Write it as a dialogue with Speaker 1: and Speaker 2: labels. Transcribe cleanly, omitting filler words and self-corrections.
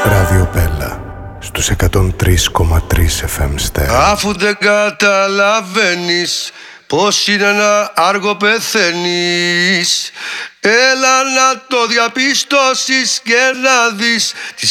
Speaker 1: Ραδιοπέλα στους 103,3 FM Στέρεο.
Speaker 2: Αφού δεν καταλαβαίνεις πως είναι να άργο πεθαίνεις, έλα να το διαπιστώσεις και να δεις τη